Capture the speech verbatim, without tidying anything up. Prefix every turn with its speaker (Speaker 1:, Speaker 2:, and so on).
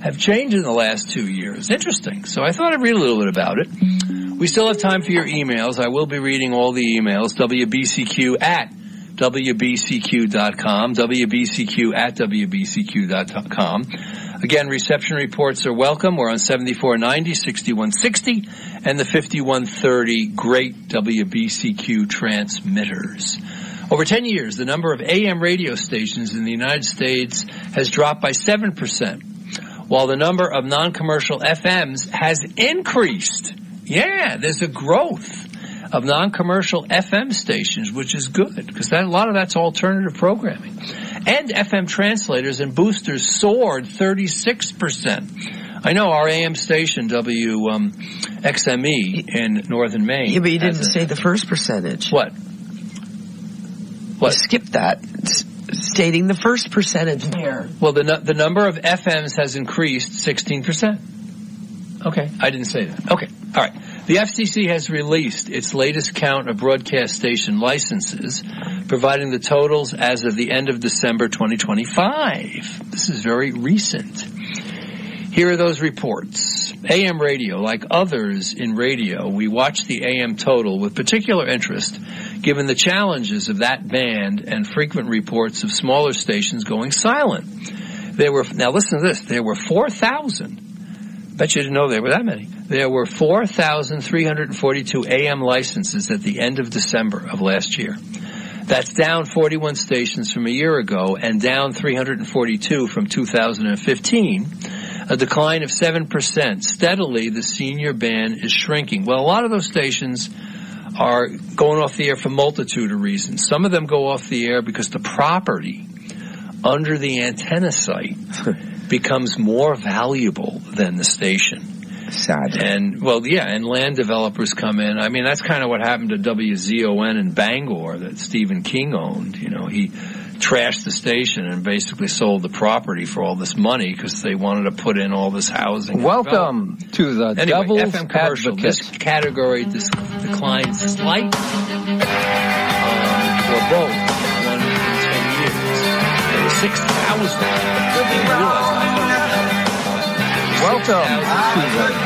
Speaker 1: have changed in the last two years. Interesting. So I thought I'd read a little bit about it. We still have time for your emails. I will be reading all the emails. W B C Q at W B C Q dot com. W B C Q at W B C Q dot com. Again, reception reports are welcome. We're on seventy-four ninety, sixty-one sixty, and the fifty-one thirty great W B C Q transmitters. Over ten years, the number of A M radio stations in the United States has dropped by seven percent, while the number of non-commercial F Ms has increased. Yeah, there's a growth of non-commercial F M stations, which is good, because that, a lot of that's alternative programming. And F M translators and boosters soared thirty-six percent. I know our A M station, W X M E in northern Maine.
Speaker 2: Yeah, but you didn't
Speaker 1: a,
Speaker 2: say the first percentage.
Speaker 1: What? What?
Speaker 2: You skipped that, stating the first percentage there.
Speaker 1: Well, the the number of F Ms has increased sixteen percent. Okay, I didn't say that. Okay, all right. The F C C has released its latest count of broadcast station licenses, providing the totals as of the end of December twenty twenty-five. This is very recent. Here are those reports. A M radio, like others in radio, we watch the A M total with particular interest, given the challenges of that band and frequent reports of smaller stations going silent. There were, now listen to this, there were four thousand. Bet you didn't know there were that many. There were four thousand three hundred forty-two A M licenses at the end of December of last year. That's down forty-one stations from a year ago and down three hundred forty-two from two thousand fifteen, a decline of seven percent. Steadily, the senior band is shrinking. Well, a lot of those stations are going off the air for a multitude of reasons. Some of them go off the air because the property under the antenna site becomes more valuable than the station.
Speaker 2: Sad.
Speaker 1: And, well, yeah, and land developers come in. I mean, that's kind of what happened to W Z O N in Bangor that Stephen King owned. You know, he trashed the station and basically sold the property for all this money because they wanted to put in all this housing.
Speaker 3: Welcome to the
Speaker 1: anyway,
Speaker 3: Devil's
Speaker 1: F M commercial.
Speaker 3: Advocate.
Speaker 1: This category dis- declines slightly um, for both one and ten years. There were six thousand.
Speaker 3: Welcome to the